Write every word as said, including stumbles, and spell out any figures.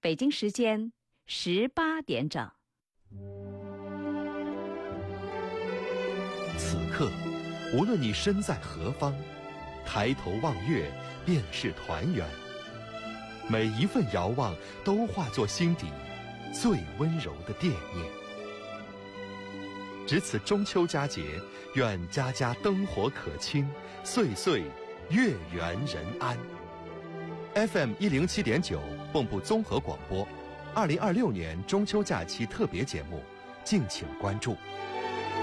北京时间十八点整。 此刻，无论你身在何方，抬头望月，便是团圆。每一份遥望，都化作心底最温柔的惦念。值此中秋佳节，愿家家灯火可亲，岁岁月圆人安。F M 一零七点九，蚌埠综合广播，二零二六年中秋假期特别节目，敬请关注。